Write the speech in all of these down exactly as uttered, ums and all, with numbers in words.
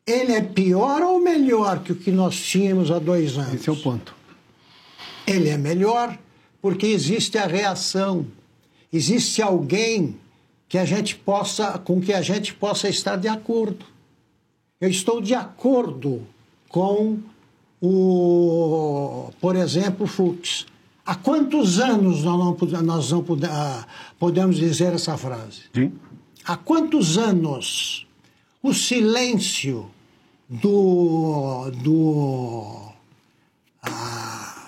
ele é pior ou melhor que o que nós tínhamos há dois anos? Esse é o ponto. Ele é melhor porque existe a reação, existe alguém que a gente possa, com que a gente possa estar de acordo. Eu estou de acordo com o, por exemplo, Fux. Há quantos anos nós não, nós não podemos dizer essa frase? Sim. Há quantos anos o silêncio do, do ah,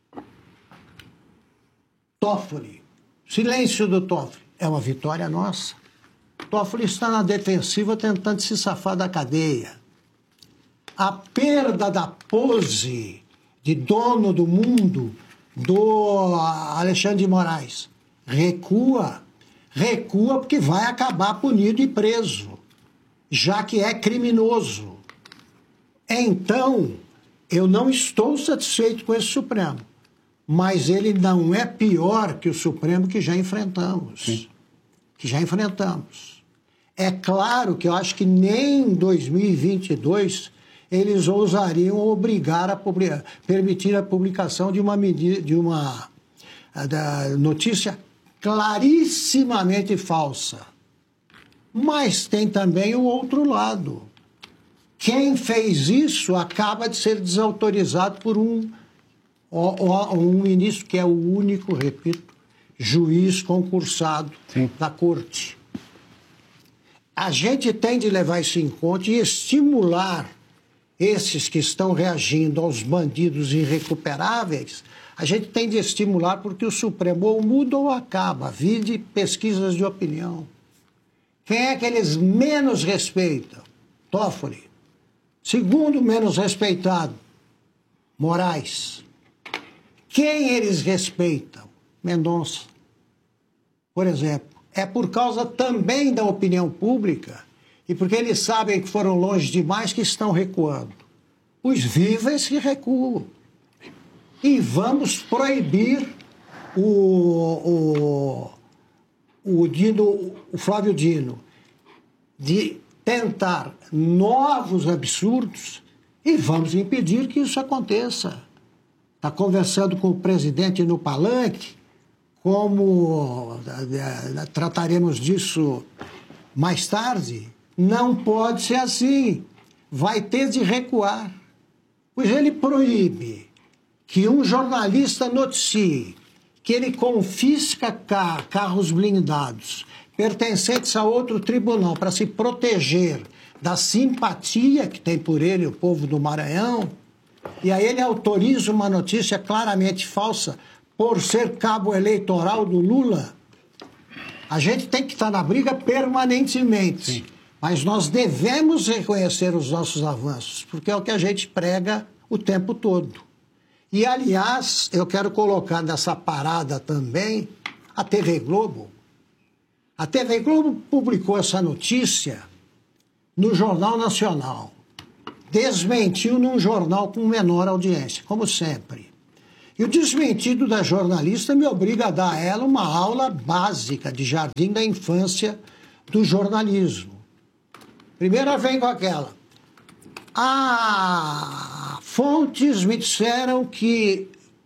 Toffoli, silêncio do Toffoli, é uma vitória nossa. Toffoli está na defensiva tentando se safar da cadeia. A perda da pose de dono do mundo do Alexandre de Moraes recua, recua porque vai acabar punido e preso, já que é criminoso. Então, eu não estou satisfeito com esse Supremo, mas ele não é pior que o Supremo que já enfrentamos. Sim. Que já enfrentamos. É claro que eu acho que nem em dois mil e vinte e dois eles ousariam obrigar a publicar, permitir a publicação de uma medida, de uma da notícia clarissimamente falsa. Mas tem também o outro lado. Quem fez isso acaba de ser desautorizado por um, um ministro que é o único, repito, juiz concursado Sim. da corte. A gente tem de levar isso em conta e estimular esses que estão reagindo aos bandidos irrecuperáveis. A gente tem de estimular porque o Supremo ou muda ou acaba. Vide pesquisas de opinião. Quem é que eles menos respeitam? Toffoli. Segundo menos respeitado, Moraes. Quem eles respeitam? Mendonça. Por exemplo, é por causa também da opinião pública e porque eles sabem que foram longe demais que estão recuando. Os vivos que recuam. E vamos proibir o, o, o, Dino, o Flávio Dino de tentar novos absurdos e vamos impedir que isso aconteça. Está conversando com o presidente no palanque, como trataremos disso mais tarde. Não pode ser assim. Vai ter de recuar. Pois ele proíbe que um jornalista noticie que ele confisca carros blindados pertencentes a outro tribunal para se proteger da simpatia que tem por ele o povo do Maranhão, e aí ele autoriza uma notícia claramente falsa por ser cabo eleitoral do Lula. A gente tem que estar na briga permanentemente. Sim. Mas nós devemos reconhecer os nossos avanços, porque é o que a gente prega o tempo todo. E, aliás, eu quero colocar nessa parada também a T V Globo. A T V Globo publicou essa notícia no Jornal Nacional. Desmentiu num jornal com menor audiência, como sempre. E o desmentido da jornalista me obriga a dar a ela uma aula básica de jardim da infância do jornalismo. Primeiro vem com aquela. Ah, fontes me disseram que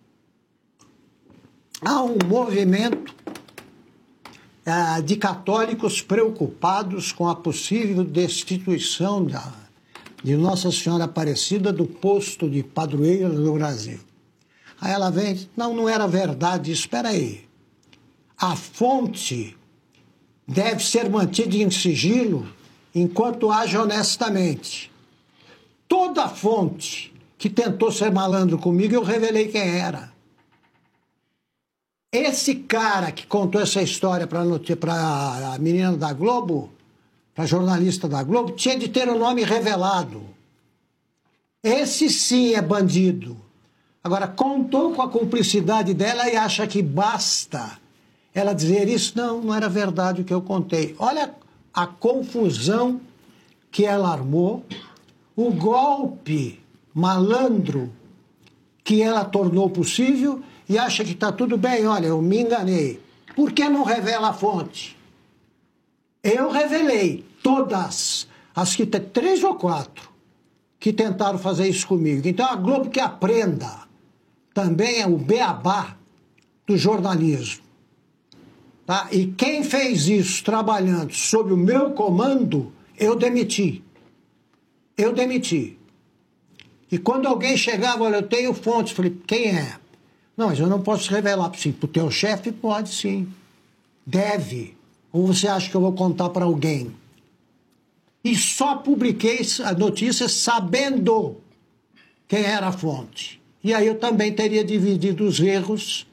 há um movimento ah, de católicos preocupados com a possível destituição da, de Nossa Senhora Aparecida do posto de padroeira do Brasil. Aí ela vem, não, não era verdade, espera aí. A fonte deve ser mantida em sigilo enquanto age honestamente. Toda fonte que tentou ser malandro comigo, eu revelei quem era. Esse cara que contou essa história para a menina da Globo, para a jornalista da Globo, tinha de ter o nome revelado. Esse sim é bandido. Agora, contou com a cumplicidade dela e acha que basta ela dizer isso. Não, não era verdade o que eu contei. Olha a confusão que ela armou, o golpe malandro que ela tornou possível e acha que está tudo bem. Olha, eu me enganei. Por que não revela a fonte? Eu revelei todas, as que tem três ou quatro. que tentaram fazer isso comigo. Então a Globo que aprenda. Também é o beabá do jornalismo. Tá? E quem fez isso trabalhando sob o meu comando, eu demiti. Eu demiti. E quando alguém chegava, olha, eu tenho fontes, falei, quem é? Não, mas eu não posso revelar para o teu chefe, pode sim. Deve. Ou você acha que eu vou contar para alguém? E só publiquei a notícia sabendo quem era a fonte. E aí eu também teria dividido os erros,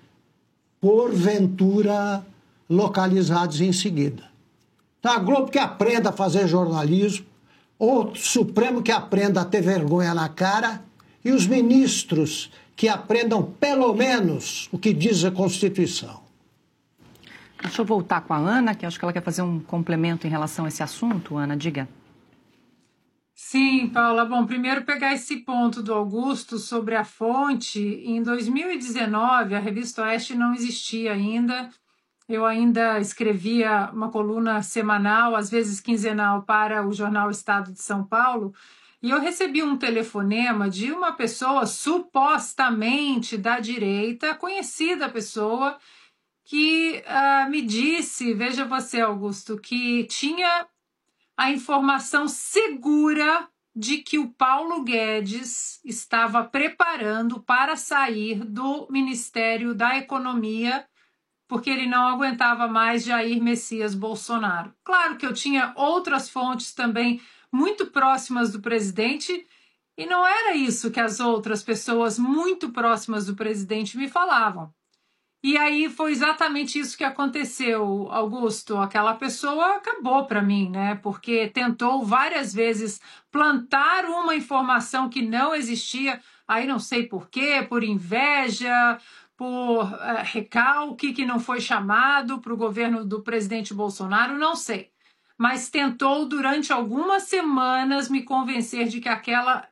porventura, localizados em seguida. Então a Globo que aprenda a fazer jornalismo, o Supremo que aprenda a ter vergonha na cara e os ministros que aprendam pelo menos o que diz a Constituição. Deixa eu voltar com a Ana, que acho que ela quer fazer um complemento em relação a esse assunto. Ana, diga. Sim, Paula. Bom, primeiro pegar esse ponto do Augusto sobre a fonte. Em dois mil e dezenove, a Revista Oeste não existia ainda. Eu ainda escrevia uma coluna semanal, às vezes quinzenal, para o jornal Estado de São Paulo. E eu recebi um telefonema de uma pessoa supostamente da direita, conhecida pessoa, que uh, me disse, veja você, Augusto, que tinha a informação segura de que o Paulo Guedes estava preparando para sair do Ministério da Economia, porque ele não aguentava mais Jair Messias Bolsonaro. Claro que eu tinha outras fontes também muito próximas do presidente, e não era isso que as outras pessoas muito próximas do presidente me falavam. E aí foi exatamente isso que aconteceu, Augusto. Aquela pessoa acabou para mim, né? Porque tentou várias vezes plantar uma informação que não existia. Aí não sei por quê, por inveja, por uh, recalque que não foi chamado para o governo do presidente Bolsonaro, não sei. Mas tentou durante algumas semanas me convencer de que aquela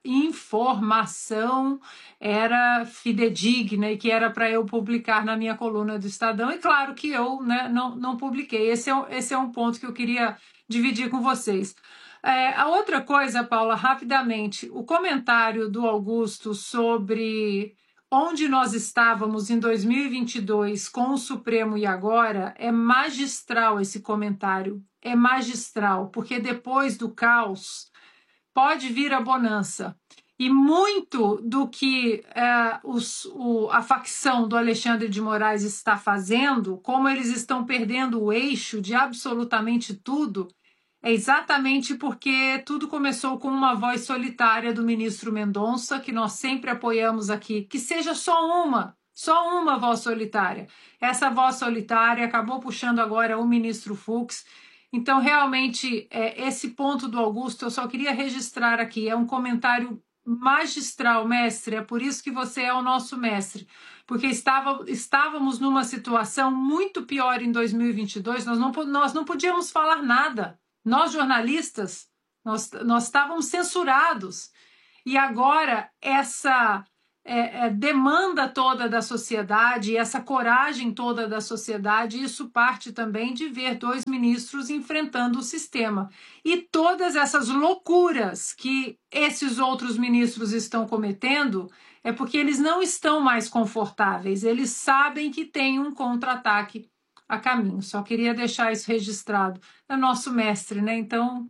informação era fidedigna e que era para eu publicar na minha coluna do Estadão. E claro que eu, né, não, não publiquei. Esse é, esse é um ponto que eu queria dividir com vocês. É, a outra coisa, Paula, rapidamente, o comentário do Augusto sobre onde nós estávamos em dois mil e vinte e dois com o Supremo e agora é magistral esse comentário. É magistral, porque depois do caos pode vir a bonança. E muito do que é, os, o, a facção do Alexandre de Moraes está fazendo, como eles estão perdendo o eixo de absolutamente tudo, é exatamente porque tudo começou com uma voz solitária do ministro Mendonça, que nós sempre apoiamos aqui, que seja só uma, só uma voz solitária. Essa voz solitária acabou puxando agora o ministro Fux. Então, realmente, é, esse ponto do Augusto, eu só queria registrar aqui, é um comentário magistral, mestre, é por isso que você é o nosso mestre, porque estava, estávamos numa situação muito pior em dois mil e vinte e dois, nós não, nós não podíamos falar nada. Nós, jornalistas, nós, nós estávamos censurados. E agora, essa é, é, demanda toda da sociedade, essa coragem toda da sociedade, isso parte também de ver dois ministros enfrentando o sistema. E todas essas loucuras que esses outros ministros estão cometendo é porque eles não estão mais confortáveis, eles sabem que tem um contra-ataque a caminho. Só queria deixar isso registrado. É nosso mestre, né? Então,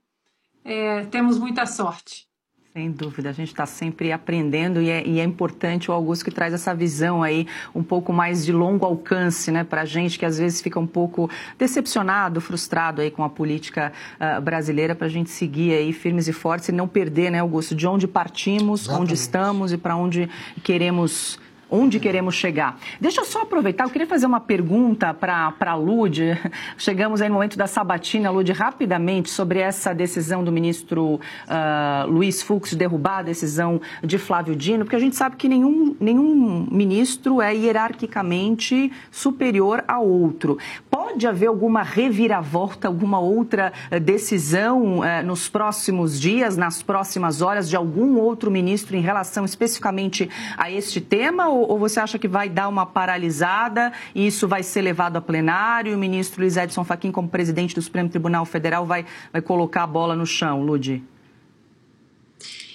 é, temos muita sorte. Sem dúvida, a gente está sempre aprendendo e é, e é importante o Augusto que traz essa visão aí um pouco mais de longo alcance, né, para a gente que às vezes fica um pouco decepcionado, frustrado aí com a política uh, brasileira, para a gente seguir aí firmes e fortes e não perder, né, Augusto, de onde partimos, exatamente, onde estamos e para onde queremos Onde queremos chegar. Deixa eu só aproveitar, eu queria fazer uma pergunta para a Lud. Chegamos aí no momento da sabatina, Lud, rapidamente, sobre essa decisão do ministro uh, Luiz Fux de derrubar a decisão de Flávio Dino, porque a gente sabe que nenhum, nenhum ministro é hierarquicamente superior a outro. Pode haver alguma reviravolta, alguma outra decisão uh, nos próximos dias, nas próximas horas, de algum outro ministro em relação especificamente a este tema, ou você acha que vai dar uma paralisada e isso vai ser levado a plenário e o ministro Luiz Edson Fachin, como presidente do Supremo Tribunal Federal, vai, vai colocar a bola no chão, Lud? Então,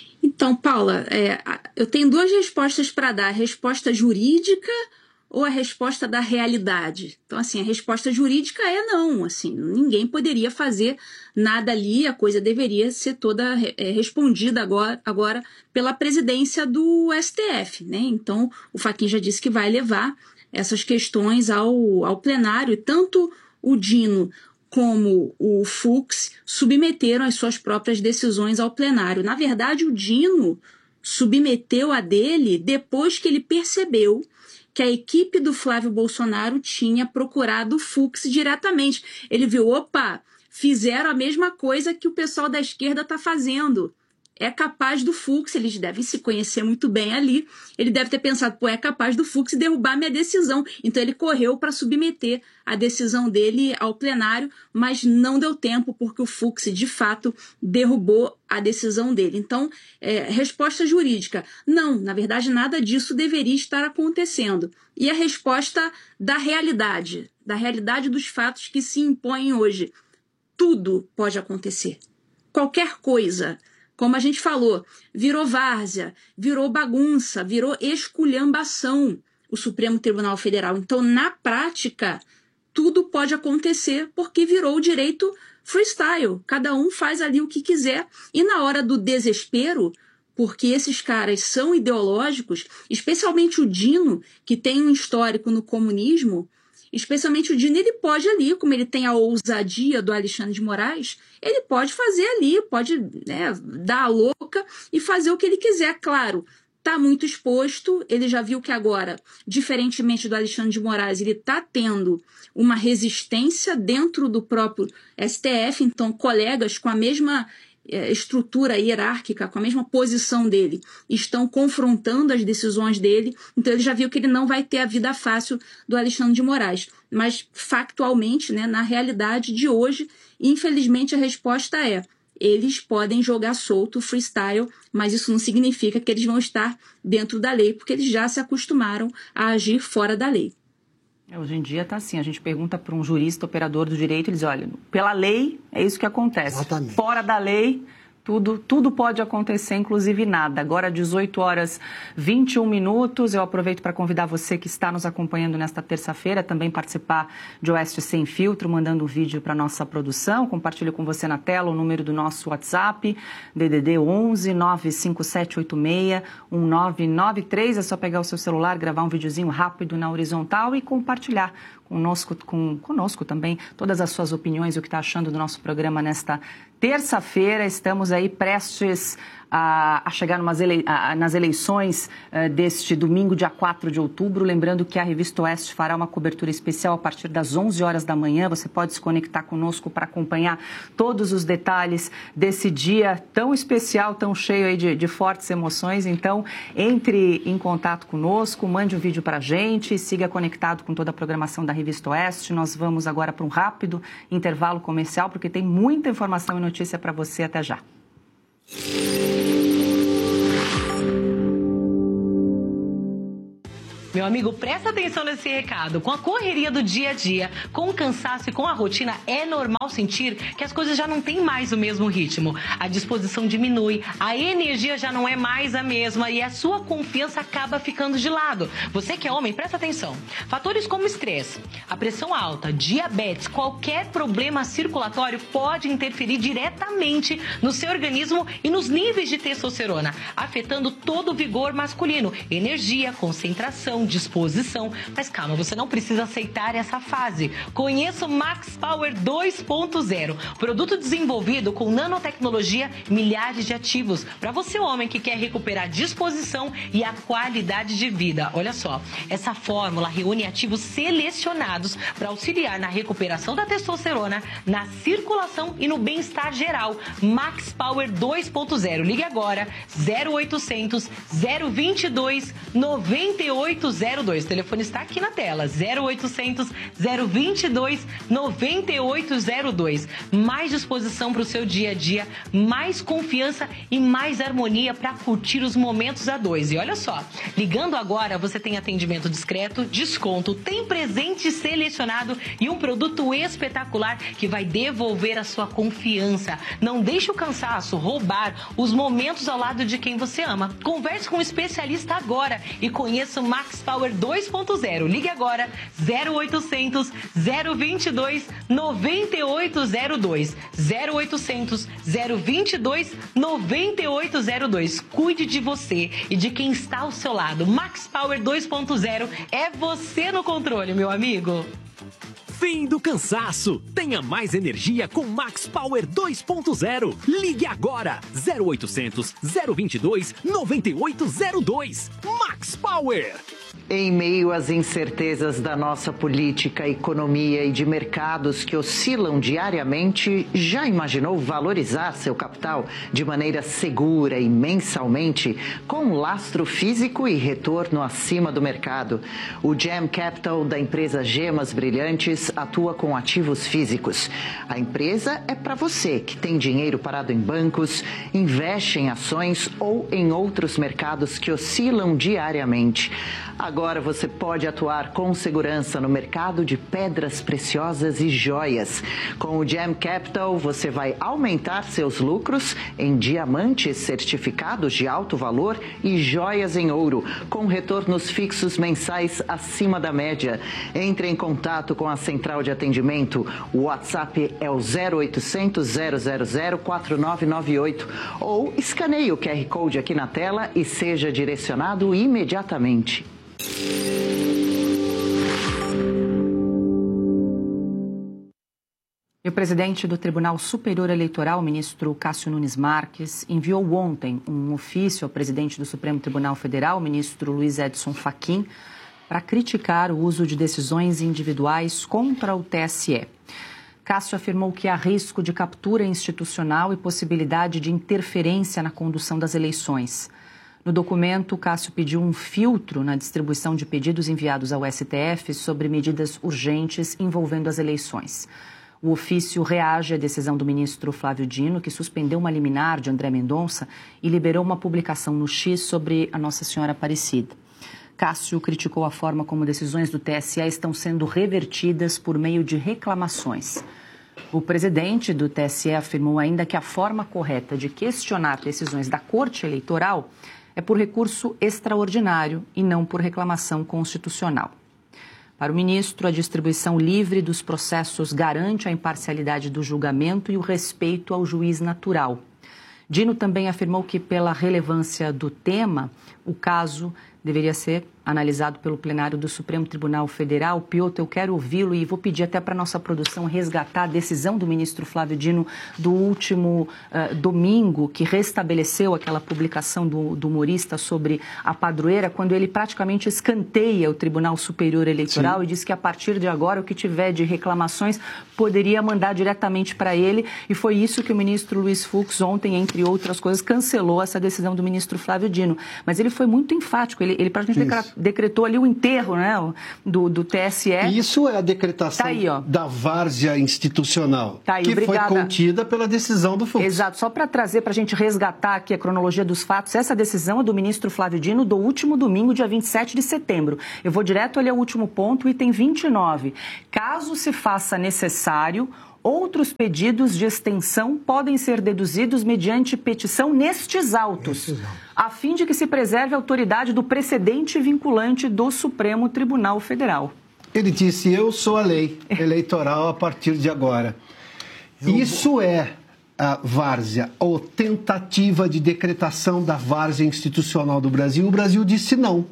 Então, Paula, é, eu tenho duas respostas para dar. A resposta jurídica ou a resposta da realidade? Então, assim, a resposta jurídica é não. Assim, ninguém poderia fazer nada ali, a coisa deveria ser toda é, respondida agora, agora pela presidência do S T F, né? Então, o Fachin já disse que vai levar essas questões ao, ao plenário. Tanto o Dino como o Fux submeteram as suas próprias decisões ao plenário. Na verdade, o Dino submeteu a dele depois que ele percebeu que a equipe do Flávio Bolsonaro tinha procurado o Fux diretamente. Ele viu, opa, fizeram a mesma coisa que o pessoal da esquerda está fazendo. É capaz do Fux, eles devem se conhecer muito bem ali, ele deve ter pensado, pô, é capaz do Fux derrubar minha decisão. Então ele correu para submeter a decisão dele ao plenário, mas não deu tempo, porque o Fux, de fato, derrubou a decisão dele. Então, é, resposta jurídica, não, na verdade nada disso deveria estar acontecendo. E a resposta da realidade, da realidade dos fatos que se impõem hoje. Tudo pode acontecer. Qualquer coisa. Como a gente falou, virou várzea, virou bagunça, virou esculhambação o Supremo Tribunal Federal. Então, na prática, tudo pode acontecer porque virou o direito freestyle. Cada um faz ali o que quiser. E na hora do desespero, porque esses caras são ideológicos, especialmente o Dino, que tem um histórico no comunismo, especialmente o Dino, ele pode ali, como ele tem a ousadia do Alexandre de Moraes, ele pode fazer ali, pode, né, dar a louca e fazer o que ele quiser. Claro, está muito exposto, ele já viu que agora, diferentemente do Alexandre de Moraes, ele está tendo uma resistência dentro do próprio S T F, então colegas com a mesma estrutura hierárquica, com a mesma posição dele, estão confrontando as decisões dele, então ele já viu que ele não vai ter a vida fácil do Alexandre de Moraes. Mas, factualmente, né, na realidade de hoje, infelizmente a resposta é: eles podem jogar solto, freestyle, mas isso não significa que eles vão estar dentro da lei, porque eles já se acostumaram a agir fora da lei. Hoje em dia está assim, a gente pergunta para um jurista, operador do direito, eles olham, pela lei é isso que acontece. Exatamente. Fora da lei, tudo, tudo pode acontecer, inclusive nada. Agora, dezoito horas e vinte e um minutos, eu aproveito para convidar você que está nos acompanhando nesta terça-feira, também participar de Oeste Sem Filtro, mandando um vídeo para a nossa produção. Compartilho com você na tela o número do nosso WhatsApp, D D D onze nove cinco sete oito seis um nove nove três. É só pegar o seu celular, gravar um videozinho rápido na horizontal e compartilhar conosco, com, conosco também todas as suas opiniões e o que está achando do nosso programa nesta terça-feira. Estamos aí prestes a, a chegar numas ele, a, nas eleições uh, deste domingo, dia quatro de outubro. Lembrando que a Revista Oeste fará uma cobertura especial a partir das onze horas da manhã. Você pode se conectar conosco para acompanhar todos os detalhes desse dia tão especial, tão cheio aí de, de fortes emoções. Então, entre em contato conosco, mande um vídeo para a gente, siga conectado com toda a programação da Revista Oeste. Nós vamos agora para um rápido intervalo comercial, porque tem muita informação e notícia para você. Até já. Meu amigo, presta atenção nesse recado. Com a correria do dia a dia, com o cansaço e com a rotina, é normal sentir que as coisas já não têm mais o mesmo ritmo. A disposição diminui, a energia já não é mais a mesma e a sua confiança acaba ficando de lado. Você que é homem, presta atenção. Fatores como estresse, a pressão alta, diabetes, qualquer problema circulatório pode interferir diretamente no seu organismo e nos níveis de testosterona, afetando todo o vigor masculino, energia, concentração, disposição. Mas calma, você não precisa aceitar essa fase. Conheça o Max Power dois ponto zero, produto desenvolvido com nanotecnologia, milhares de ativos, para você homem que quer recuperar disposição e a qualidade de vida. Olha só, essa fórmula reúne ativos selecionados para auxiliar na recuperação da testosterona, na circulação e no bem-estar geral. Max Power dois ponto zero. Ligue agora zero oitocentos, zero vinte e dois, noventa e oito zero dois. O telefone está aqui na tela, zero oitocentos, zero vinte e dois, noventa e oito zero dois. Mais disposição para o seu dia a dia, mais confiança e mais harmonia para curtir os momentos a dois. E olha só, ligando agora você tem atendimento discreto, desconto, tem presente selecionado e um produto espetacular que vai devolver a sua confiança. Não deixe o cansaço roubar os momentos ao lado de quem você ama. Converse com um especialista agora e conheça o Max Power dois ponto zero. Ligue agora, zero oitocentos, zero vinte e dois, noventa e oito zero dois. zero oitocentos, zero vinte e dois, noventa e oito zero dois. Cuide de você e de quem está ao seu lado. Max Power dois ponto zero é você no controle, meu amigo. Fim do cansaço. Tenha mais energia com Max Power dois ponto zero. Ligue agora. zero oitocentos, zero vinte e dois, noventa e oito zero dois. Max Power. Em meio às incertezas da nossa política, economia e de mercados que oscilam diariamente, já imaginou valorizar seu capital de maneira segura e mensalmente, com lastro físico e retorno acima do mercado? O Gem Capital da empresa Gemas Brilhantes atua com ativos físicos. A empresa é para você que tem dinheiro parado em bancos, investe em ações ou em outros mercados que oscilam diariamente. Agora você pode atuar com segurança no mercado de pedras preciosas e joias. Com o Gem Capital, você vai aumentar seus lucros em diamantes certificados de alto valor e joias em ouro, com retornos fixos mensais acima da média. Entre em contato com a central de atendimento. O WhatsApp é o zero oitocentos, zero zero zero, quatro nove nove oito ou escaneie o Q R Code aqui na tela e seja direcionado imediatamente. E o presidente do Tribunal Superior Eleitoral, o ministro Cássio Nunes Marques, enviou ontem um ofício ao presidente do Supremo Tribunal Federal, o ministro Luiz Edson Fachin, para criticar o uso de decisões individuais contra o T S E. Cássio afirmou que há risco de captura institucional e possibilidade de interferência na condução das eleições. No documento, Cássio pediu um filtro na distribuição de pedidos enviados ao S T F sobre medidas urgentes envolvendo as eleições. O ofício reage à decisão do ministro Flávio Dino, que suspendeu uma liminar de André Mendonça e liberou uma publicação no X sobre a Nossa Senhora Aparecida. Cássio criticou a forma como decisões do T S E estão sendo revertidas por meio de reclamações. O presidente do T S E afirmou ainda que a forma correta de questionar decisões da Corte Eleitoral é por recurso extraordinário e não por reclamação constitucional. Para o ministro, a distribuição livre dos processos garante a imparcialidade do julgamento e o respeito ao juiz natural. Dino também afirmou que, pela relevância do tema, o caso deveria ser analisado pelo plenário do Supremo Tribunal Federal. Piotr, eu quero ouvi-lo e vou pedir até para a nossa produção resgatar a decisão do ministro Flávio Dino do último uh, domingo, que restabeleceu aquela publicação do, do humorista sobre a padroeira, quando ele praticamente escanteia o Tribunal Superior Eleitoral. Sim. E diz que a partir de agora o que tiver de reclamações poderia mandar diretamente para ele, e foi isso que o ministro Luiz Fux ontem, entre outras coisas, cancelou essa decisão do ministro Flávio Dino. Mas ele foi muito enfático, ele, ele praticamente decretou decretou ali o enterro, né, do, do T S E. Isso é a decretação tá aí, da várzea institucional, tá aí, que obrigada. Foi contida pela decisão do Fux. Exato, só para trazer, para a gente resgatar aqui a cronologia dos fatos, essa decisão é do ministro Flávio Dino do último domingo, dia vinte e sete de setembro. Eu vou direto ali ao último ponto, item vinte e nove. Caso se faça necessário, outros pedidos de extensão podem ser deduzidos mediante petição nestes autos, a fim de que se preserve a autoridade do precedente vinculante do Supremo Tribunal Federal. Ele disse, eu sou a lei eleitoral a partir de agora. Eu... Isso é a várzea, ou tentativa de decretação da várzea institucional do Brasil. O Brasil disse não.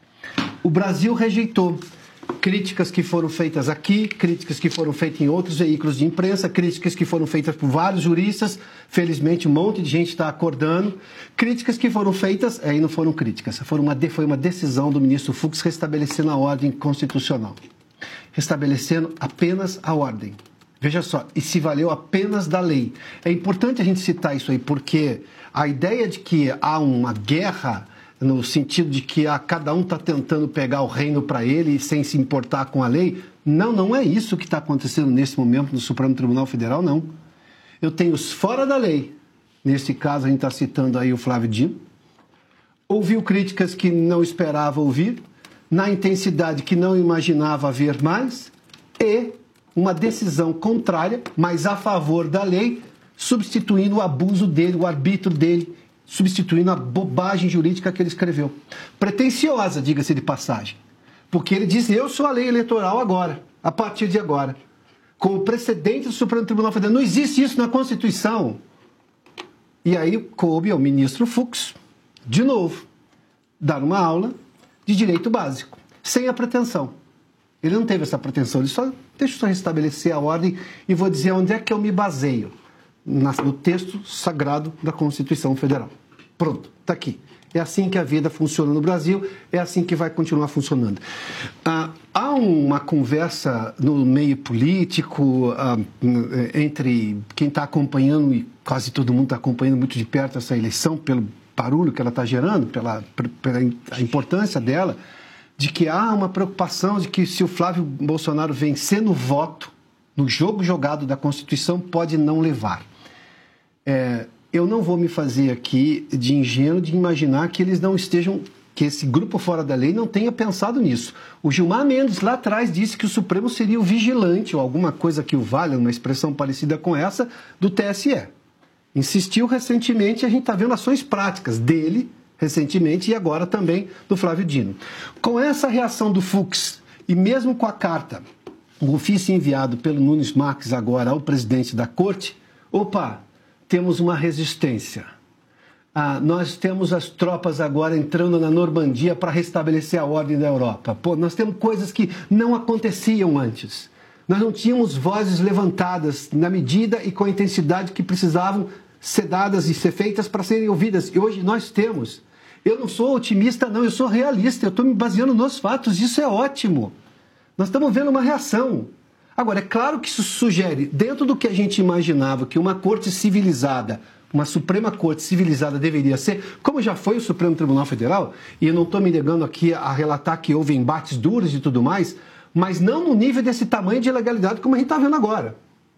O Brasil rejeitou. Críticas que foram feitas aqui, críticas que foram feitas em outros veículos de imprensa, críticas que foram feitas por vários juristas, felizmente um monte de gente está acordando, críticas que foram feitas, aí não foram críticas, foram uma, foi uma decisão do ministro Fux restabelecendo a ordem constitucional, restabelecendo apenas a ordem. Veja só, e se valeu apenas da lei. É importante a gente citar isso aí, porque a ideia de que há uma guerra no sentido de que ah, cada um está tentando pegar o reino para ele sem se importar com a lei. Não, não é isso que está acontecendo nesse momento no Supremo Tribunal Federal, não. Eu tenho os fora da lei. Nesse caso, a gente está citando aí o Flávio Dino. Ouviu críticas que não esperava ouvir, na intensidade que não imaginava haver mais, e uma decisão contrária, mas a favor da lei, substituindo o abuso dele, o arbítrio dele, substituindo a bobagem jurídica que ele escreveu. Pretensiosa, diga-se de passagem. Porque ele diz, eu sou a lei eleitoral agora, a partir de agora. Com o precedente do Supremo Tribunal Federal. Não existe isso na Constituição. E aí coube ao ministro Fux, de novo, dar uma aula de direito básico, sem a pretensão. Ele não teve essa pretensão, ele só, deixa eu só restabelecer a ordem e vou dizer onde é que eu me baseio. No texto sagrado da Constituição Federal. Pronto, está aqui. É assim que a vida funciona no Brasil, é assim que vai continuar funcionando. Ah, há uma conversa no meio político ah, entre quem está acompanhando, e quase todo mundo está acompanhando muito de perto essa eleição, pelo barulho que ela está gerando, pela, pela a importância dela, de que há uma preocupação de que se o Flávio Bolsonaro vencer no voto, no jogo jogado da Constituição, pode não levar. É, eu não vou me fazer aqui de ingênuo de imaginar que eles não estejam, que esse grupo fora da lei não tenha pensado nisso. O Gilmar Mendes lá atrás disse que o Supremo seria o vigilante, ou alguma coisa que o valha, uma expressão parecida com essa, do T S E. Insistiu recentemente, a gente está vendo ações práticas dele, recentemente, e agora também do Flávio Dino. Com essa reação do Fux, e mesmo com a carta, o ofício enviado pelo Nunes Marques agora ao presidente da Corte, opa, temos uma resistência. Ah, nós temos as tropas agora entrando na Normandia para restabelecer a ordem da Europa. Pô, nós temos coisas que não aconteciam antes. Nós não tínhamos vozes levantadas na medida e com a intensidade que precisavam ser dadas e ser feitas para serem ouvidas. E hoje nós temos. Eu não sou otimista, não, eu sou realista. Eu estou me baseando nos fatos. Isso é ótimo. Nós estamos vendo uma reação. Agora, é claro que isso sugere, dentro do que a gente imaginava que uma corte civilizada, uma Suprema Corte civilizada deveria ser, como já foi o Supremo Tribunal Federal, e eu não estou me negando aqui a relatar que houve embates duros e tudo mais, mas não no nível desse tamanho de ilegalidade como a gente está vendo agora.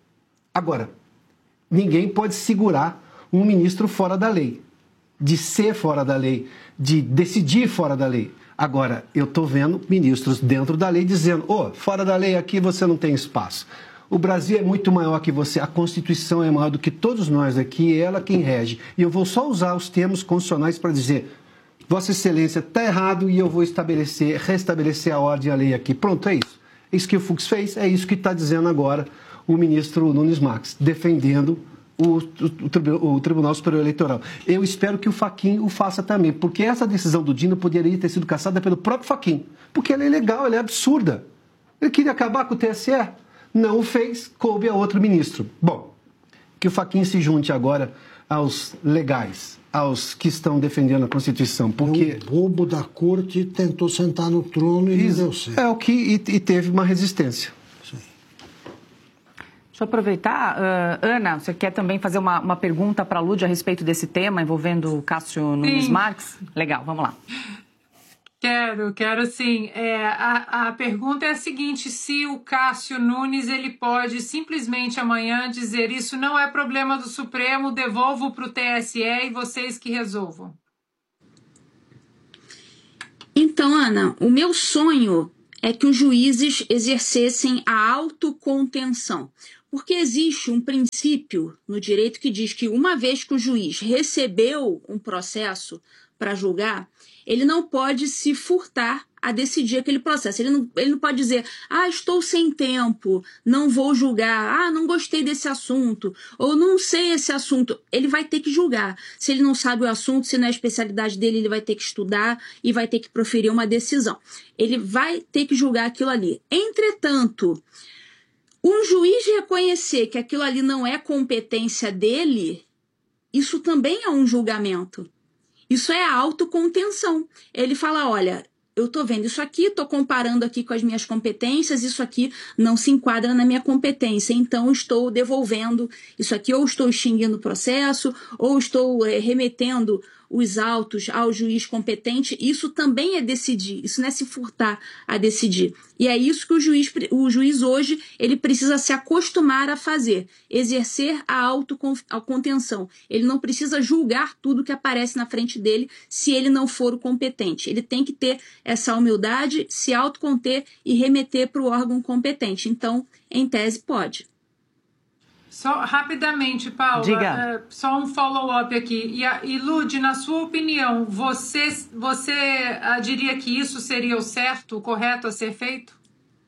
Agora, ninguém pode segurar um ministro fora da lei, de ser fora da lei, de decidir fora da lei. Agora, eu estou vendo ministros dentro da lei dizendo, ô, oh, fora da lei aqui você não tem espaço. O Brasil é muito maior que você, a Constituição é maior do que todos nós aqui, é ela quem rege. E eu vou só usar os termos constitucionais para dizer, Vossa Excelência, está errado e eu vou estabelecer, restabelecer a ordem e a lei aqui. Pronto, é isso. É isso que o Fux fez, é isso que está dizendo agora o ministro Nunes Marques, defendendo O, o, o Tribunal Superior Eleitoral. Eu espero que o Fachin o faça também, porque essa decisão do Dino poderia ter sido cassada pelo próprio Fachin, porque ela é ilegal, ela é absurda. Ele queria acabar com o T S E, não o fez, coube a outro ministro. Bom, que o Fachin se junte agora aos legais, aos que estão defendendo a Constituição, porque... O bobo da corte tentou sentar no trono e não deu certo. É o que, e, e teve uma resistência. Deixa eu aproveitar. Uh, Ana, você quer também fazer uma, uma pergunta para a Lúdia a respeito desse tema envolvendo o Cássio Nunes Marques? Legal, vamos lá. Quero, quero sim. É, a, a pergunta é a seguinte, se o Cássio Nunes ele pode simplesmente amanhã dizer isso não é problema do Supremo, devolvo para o T S E e vocês que resolvam. Então, Ana, o meu sonho é que os juízes exercessem a autocontenção. Porque existe um princípio no direito que diz que uma vez que o juiz recebeu um processo para julgar, ele não pode se furtar a decidir aquele processo. Ele não, ele não pode dizer, ah, estou sem tempo, não vou julgar, ah, não gostei desse assunto, ou não sei esse assunto. Ele vai ter que julgar. Se ele não sabe o assunto, se não é a especialidade dele, ele vai ter que estudar e vai ter que proferir uma decisão. Ele vai ter que julgar aquilo ali. Entretanto, um juiz reconhecer que aquilo ali não é competência dele, isso também é um julgamento. Isso é a autocontenção. Ele fala, olha, eu estou vendo isso aqui, estou comparando aqui com as minhas competências, isso aqui não se enquadra na minha competência, então estou devolvendo isso aqui, ou estou extinguindo o processo, ou estou é, remetendo os autos ao juiz competente, isso também é decidir, isso não é se furtar a decidir. E é isso que o juiz, o juiz hoje ele precisa se acostumar a fazer, exercer a autocontenção. Ele não precisa julgar tudo que aparece na frente dele se ele não for o competente. Ele tem que ter essa humildade, se autoconter e remeter para o órgão competente. Então, em tese, pode. Só rapidamente, Paula, Diga. Uh, só um follow-up aqui. E, a, e Lud, na sua opinião, você, você uh, diria que isso seria o certo, o correto a ser feito?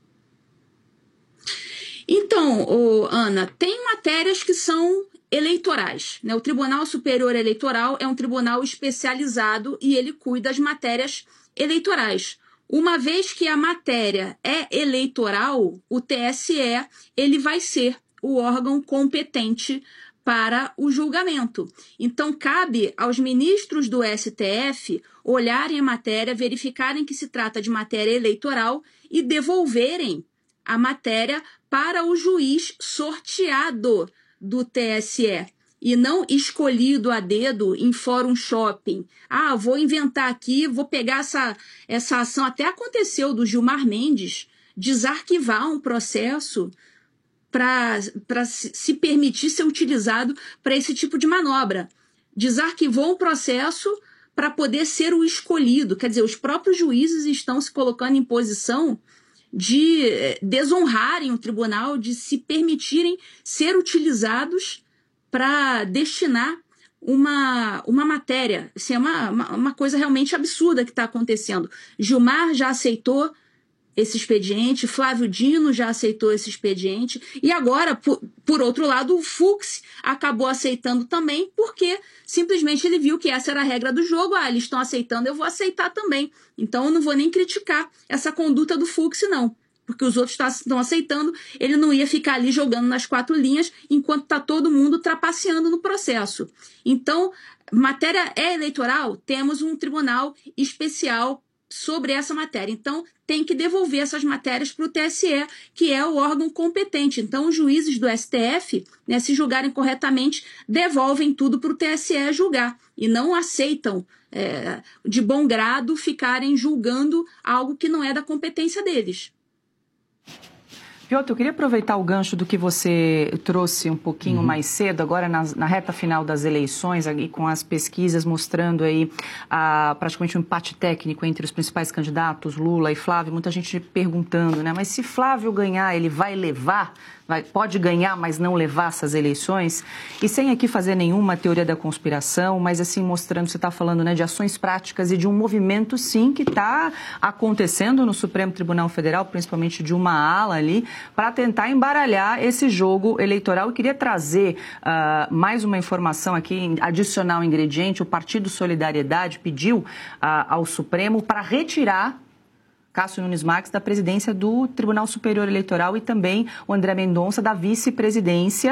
Então, oh, Ana, tem matérias que são eleitorais, né? O Tribunal Superior Eleitoral é um tribunal especializado e ele cuida das matérias eleitorais. Uma vez que a matéria é eleitoral, o T S E ele vai ser o órgão competente para o julgamento. Então, cabe aos ministros do S T F olharem a matéria, verificarem que se trata de matéria eleitoral e devolverem a matéria para o juiz sorteado do T S E e não escolhido a dedo em fórum shopping. Ah, vou inventar aqui, vou pegar essa, essa ação. Até aconteceu do Gilmar Mendes desarquivar um processo para se permitir ser utilizado para esse tipo de manobra. Desarquivou um processo para poder ser o escolhido. Quer dizer, os próprios juízes estão se colocando em posição de desonrarem o tribunal, de se permitirem ser utilizados para destinar uma, uma matéria. Isso é uma, uma, uma coisa realmente absurda que está acontecendo. Gilmar já aceitou esse expediente, Flávio Dino já aceitou esse expediente, e agora, por, por outro lado, o Fux acabou aceitando também, porque simplesmente ele viu que essa era a regra do jogo. Ah, eles estão aceitando, eu vou aceitar também. Então eu não vou nem criticar essa conduta do Fux, não, porque os outros estão aceitando, ele não ia ficar ali jogando nas quatro linhas, enquanto está todo mundo trapaceando no processo. Então, matéria é eleitoral, temos um tribunal especial sobre essa matéria. Então, tem que devolver essas matérias para o T S E, que é o órgão competente. Então, os juízes do S T F, né, se julgarem corretamente, devolvem tudo para o T S E julgar e não aceitam, é, de bom grado, ficarem julgando algo que não é da competência deles. Piotr, eu queria aproveitar o gancho do que você trouxe um pouquinho uhum. mais cedo, agora na, na reta final das eleições, aí, com as pesquisas mostrando aí ah, praticamente um empate técnico entre os principais candidatos, Lula e Flávio, muita gente perguntando, né? Mas se Flávio ganhar, ele vai levar, vai, pode ganhar, mas não levar essas eleições? E sem aqui fazer nenhuma teoria da conspiração, mas assim mostrando, você está falando, né, de ações práticas e de um movimento, sim, que está acontecendo no Supremo Tribunal Federal, principalmente de uma ala ali, para tentar embaralhar esse jogo eleitoral. Eu queria trazer uh, mais uma informação aqui, adicionar um ingrediente. O Partido Solidariedade pediu uh, ao Supremo para retirar Cássio Nunes Marques da presidência do Tribunal Superior Eleitoral e também o André Mendonça da vice-presidência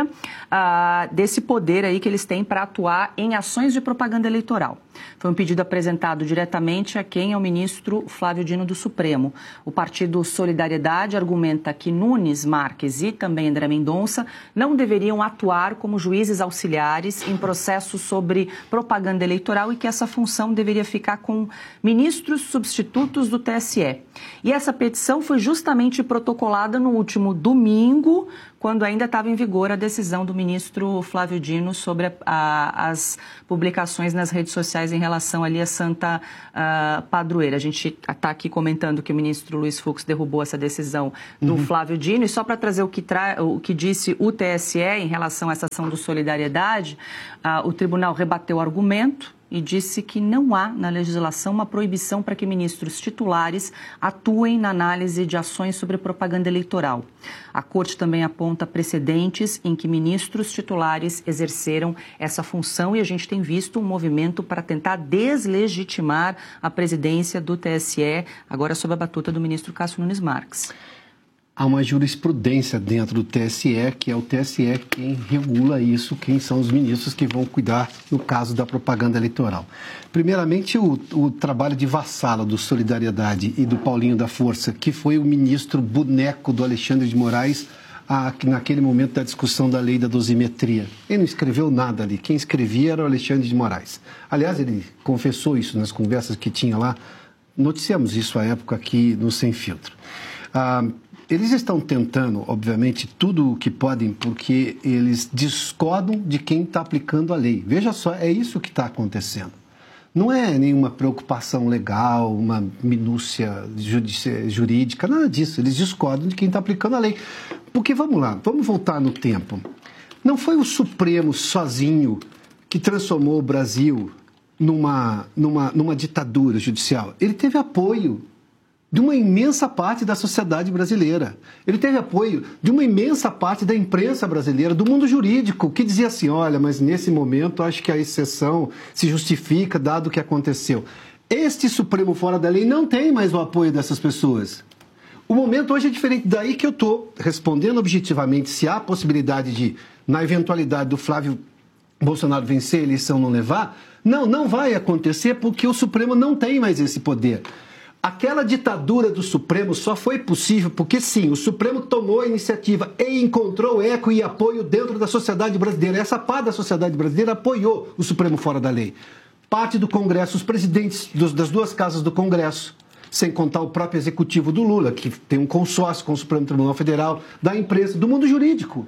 uh, desse poder aí que eles têm para atuar em ações de propaganda eleitoral. Foi um pedido apresentado diretamente a quem é o ministro Flávio Dino do Supremo. O Partido Solidariedade argumenta que Nunes Marques e também André Mendonça não deveriam atuar como juízes auxiliares em processos sobre propaganda eleitoral e que essa função deveria ficar com ministros substitutos do T S E. E essa petição foi justamente protocolada no último domingo, quando ainda estava em vigor a decisão do ministro Flávio Dino sobre a, a, as publicações nas redes sociais em relação ali a Santa uh, Padroeira. A gente está aqui comentando que o ministro Luiz Fux derrubou essa decisão do uhum. Flávio Dino, e só para trazer o que, tra... o que disse o T S E em relação a essa ação do Solidariedade, uh, o tribunal rebateu o argumento e disse que não há na legislação uma proibição para que ministros titulares atuem na análise de ações sobre propaganda eleitoral. A Corte também aponta precedentes em que ministros titulares exerceram essa função, e a gente tem visto um movimento para tentar deslegitimar a presidência do T S E, agora sob a batuta do ministro Cássio Nunes Marques. Há uma jurisprudência dentro do T S E, que é o T S E quem regula isso, quem são os ministros que vão cuidar no caso da propaganda eleitoral. Primeiramente, o, o trabalho de vassalo do Solidariedade e do Paulinho da Força, que foi o ministro boneco do Alexandre de Moraes a, naquele momento da discussão da lei da dosimetria. Ele não escreveu nada ali. Quem escrevia era o Alexandre de Moraes. Aliás, ele confessou isso nas conversas que tinha lá. Noticiamos isso à época aqui no Sem Filtro. Ah, eles estão tentando, obviamente, tudo o que podem, porque eles discordam de quem está aplicando a lei. Veja só, é isso que está acontecendo. Não é nenhuma preocupação legal, uma minúcia jurídica, nada disso. Eles discordam de quem está aplicando a lei. Porque, vamos lá, vamos voltar no tempo. Não foi o Supremo sozinho que transformou o Brasil numa, numa, numa ditadura judicial. Ele teve apoio de uma imensa parte da sociedade brasileira. Ele teve apoio de uma imensa parte da imprensa brasileira, do mundo jurídico, que dizia assim, olha, mas nesse momento acho que a exceção se justifica, dado o que aconteceu. Este Supremo fora da lei não tem mais o apoio dessas pessoas. O momento hoje é diferente. Daí que eu estou respondendo objetivamente se há possibilidade de, na eventualidade do Flávio Bolsonaro vencer a eleição, não levar. Não, não vai acontecer porque o Supremo não tem mais esse poder. Aquela ditadura do Supremo só foi possível porque, sim, o Supremo tomou a iniciativa e encontrou eco e apoio dentro da sociedade brasileira. Essa parte da sociedade brasileira apoiou o Supremo fora da lei. Parte do Congresso, os presidentes dos, das duas casas do Congresso, sem contar o próprio executivo do Lula, que tem um consórcio com o Supremo Tribunal Federal, da imprensa, do mundo jurídico.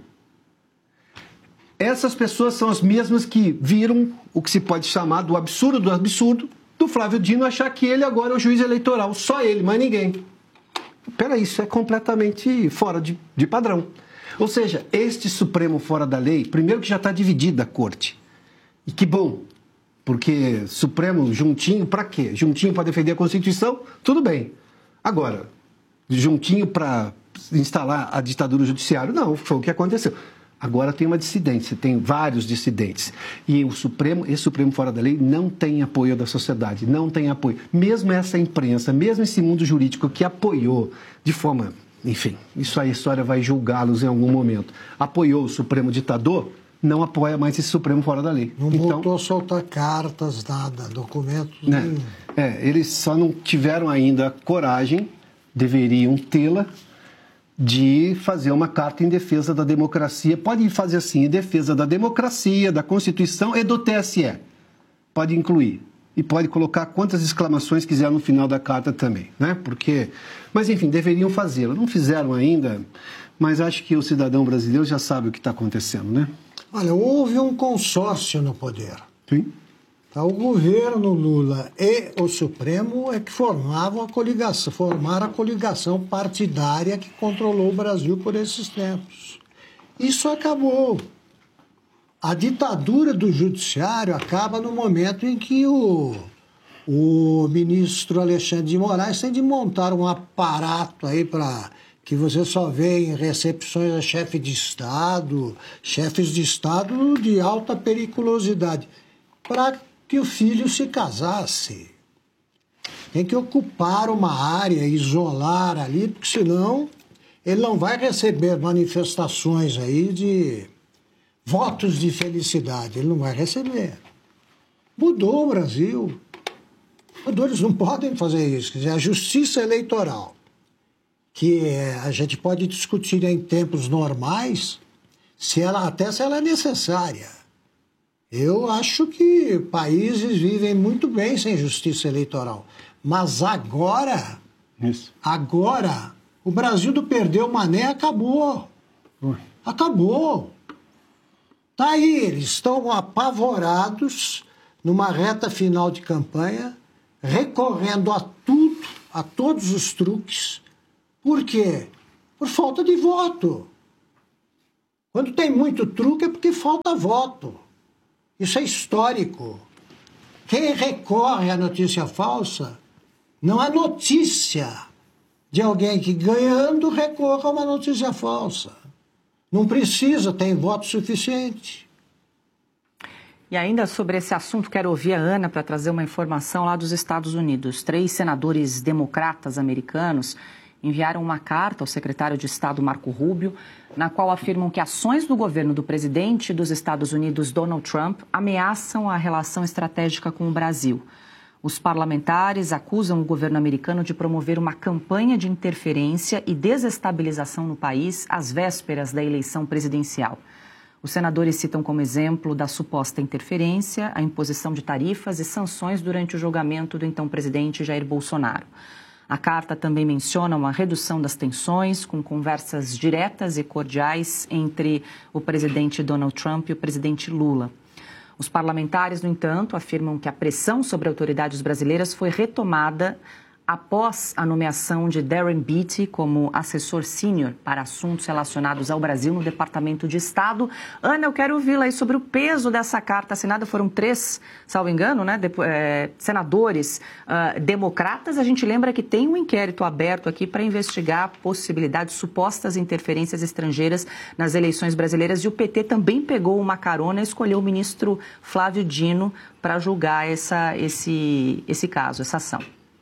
Essas pessoas são as mesmas que viram o que se pode chamar do absurdo do absurdo, do Flávio Dino achar que ele agora é o juiz eleitoral, só ele, mais ninguém. Peraí, isso é completamente fora de, de padrão. Ou seja, este Supremo fora da lei, primeiro que já está dividido a corte. E que bom, porque Supremo juntinho para quê? Juntinho para defender a Constituição? Tudo bem. Agora, juntinho para instalar a ditadura judiciária? Não, foi o que aconteceu. Agora tem uma dissidência, tem vários dissidentes. E o Supremo, esse Supremo fora da lei não tem apoio da sociedade, não tem apoio. Mesmo essa imprensa, mesmo esse mundo jurídico que apoiou de forma... Enfim, isso aí a história vai julgá-los em algum momento. Apoiou o Supremo ditador, não apoia mais esse Supremo fora da lei. Não então, voltou a soltar cartas, nada, documentos... Né? Nem... É, eles só não tiveram ainda coragem, deveriam tê-la, de fazer uma carta em defesa da democracia. Pode fazer assim, em defesa da democracia, da Constituição e do T S E. Pode incluir. E pode colocar quantas exclamações quiser no final da carta também, né? Porque... Mas, enfim, deveriam fazê-lo. Não fizeram ainda, mas acho que o cidadão brasileiro já sabe o que está acontecendo, né? Olha, houve um consórcio no poder. Sim. O governo Lula e o Supremo é que formavam a coligação, formaram a coligação partidária que controlou o Brasil por esses tempos. Isso acabou. A ditadura do judiciário acaba no momento em que o, o ministro Alexandre de Moraes tem de montar um aparato aí para que você só vê em recepções a chefe de Estado, chefes de Estado de alta periculosidade, para que o filho se casasse. Tem que ocupar uma área, isolar ali, porque senão ele não vai receber manifestações aí de votos de felicidade. Ele não vai receber. Mudou o Brasil. Mudou, eles não podem fazer isso. Quer dizer, a justiça eleitoral, que a gente pode discutir em tempos normais, se ela, até se ela é necessária. Eu acho que países vivem muito bem sem justiça eleitoral. Mas agora, Isso. agora, o Brasil do perdeu Mané acabou. Ui. Acabou. Tá aí, eles estão apavorados numa reta final de campanha, recorrendo a tudo, a todos os truques. Por quê? Por falta de voto. Quando tem muito truque é porque falta voto. Isso é histórico. Quem recorre à notícia falsa não é notícia de alguém que, ganhando, recorra a uma notícia falsa. Não precisa, tem voto suficiente. E ainda sobre esse assunto, quero ouvir a Ana para trazer uma informação lá dos Estados Unidos. Três senadores democratas americanos enviaram uma carta ao secretário de Estado Marco Rubio, na qual afirmam que ações do governo do presidente dos Estados Unidos, Donald Trump, ameaçam a relação estratégica com o Brasil. Os parlamentares acusam o governo americano de promover uma campanha de interferência e desestabilização no país às vésperas da eleição presidencial. Os senadores citam como exemplo da suposta interferência a imposição de tarifas e sanções durante o julgamento do então presidente Jair Bolsonaro. A carta também menciona uma redução das tensões, com conversas diretas e cordiais entre o presidente Donald Trump e o presidente Lula. Os parlamentares, no entanto, afirmam que a pressão sobre autoridades brasileiras foi retomada após a nomeação de Darren Beatty como assessor sênior para assuntos relacionados ao Brasil no Departamento de Estado. Ana, eu quero ouvi-la aí sobre o peso dessa carta assinada. Foram três, salvo engano, né, de, é, senadores uh, democratas. A gente lembra que tem um inquérito aberto aqui para investigar possibilidades, supostas interferências estrangeiras nas eleições brasileiras. E o P T também pegou uma carona e escolheu o ministro Flávio Dino para julgar essa, esse, esse caso, essa ação.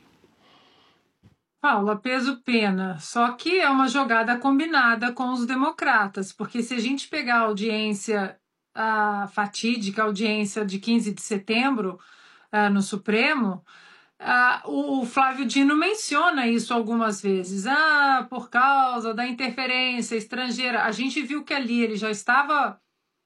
Paula, peso pena, só que é uma jogada combinada com os democratas, porque se a gente pegar a audiência, a fatídica audiência de quinze de setembro uh, no Supremo, uh, o Flávio Dino menciona isso algumas vezes, ah, por causa da interferência estrangeira. A gente viu que ali ele já estava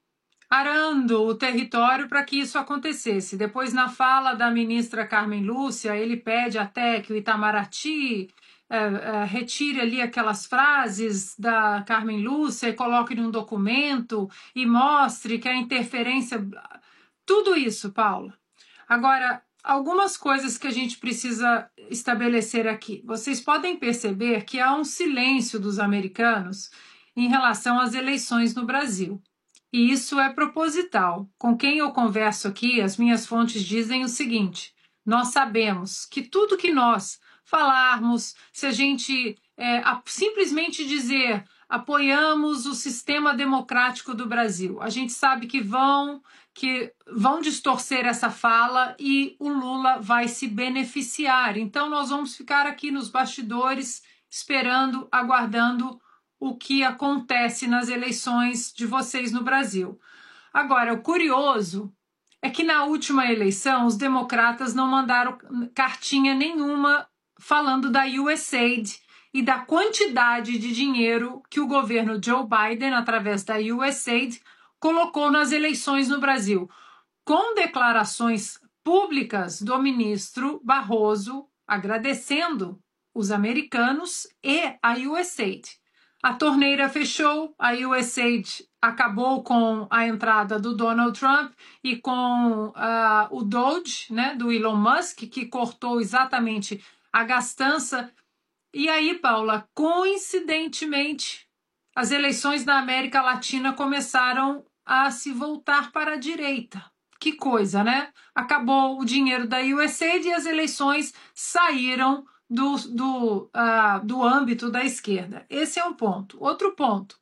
arando o território para que isso acontecesse. Depois, na fala da ministra Carmen Lúcia, ele pede até que o Itamaraty é, é, retire ali aquelas frases da Carmen Lúcia e coloque num documento e mostre que a interferência... Tudo isso, Paula. Agora, algumas coisas que a gente precisa estabelecer aqui. Vocês podem perceber que há um silêncio dos americanos em relação às eleições no Brasil. E isso é proposital. Com quem eu converso aqui, as minhas fontes dizem o seguinte: nós sabemos que tudo que nós falarmos, se a gente é, a, simplesmente dizer apoiamos o sistema democrático do Brasil, a gente sabe que vão, que vão distorcer essa fala e o Lula vai se beneficiar. Então nós vamos ficar aqui nos bastidores esperando, aguardando o que acontece nas eleições de vocês no Brasil. Agora, o curioso é que na última eleição os democratas não mandaram cartinha nenhuma falando da U S A I D e da quantidade de dinheiro que o governo Joe Biden, através da U S A I D, colocou nas eleições no Brasil, com declarações públicas do ministro Barroso agradecendo os americanos e a U S A I D. A torneira fechou, a U S A I D acabou com a entrada do Donald Trump e com uh, o Doge, né, do Elon Musk, que cortou exatamente a gastança. E aí, Paula, coincidentemente, as eleições na América Latina começaram a se voltar para a direita. Que coisa, né? Acabou o dinheiro da U S A I D e as eleições saíram Do, do, uh, do âmbito da esquerda. Esse é um ponto. Outro ponto.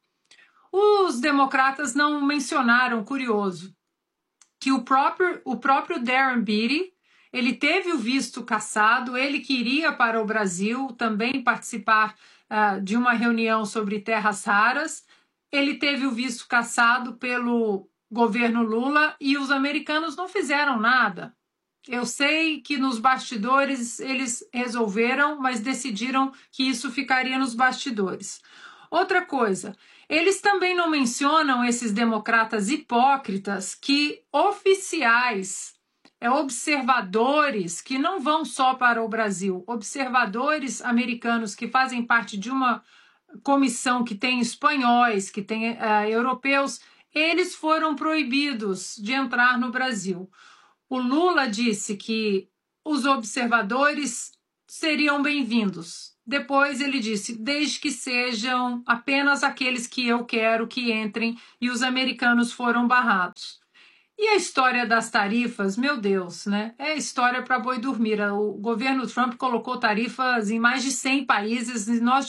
Os democratas não mencionaram, curioso, que o próprio, o próprio Darren Beatty, ele teve o visto cassado, ele queria para o Brasil também participar uh, de uma reunião sobre terras raras, ele teve o visto cassado pelo governo Lula e os americanos não fizeram nada. Eu sei que nos bastidores eles resolveram, mas decidiram que isso ficaria nos bastidores. Outra coisa, eles também não mencionam, esses democratas hipócritas, que oficiais, é, observadores, que não vão só para o Brasil, observadores americanos que fazem parte de uma comissão que tem espanhóis, que tem uh, europeus, eles foram proibidos de entrar no Brasil. O Lula disse que os observadores seriam bem-vindos. Depois ele disse, desde que sejam apenas aqueles que eu quero que entrem, e os americanos foram barrados. E a história das tarifas, meu Deus, né? É história para boi dormir. O governo Trump colocou tarifas em mais de cem países e nós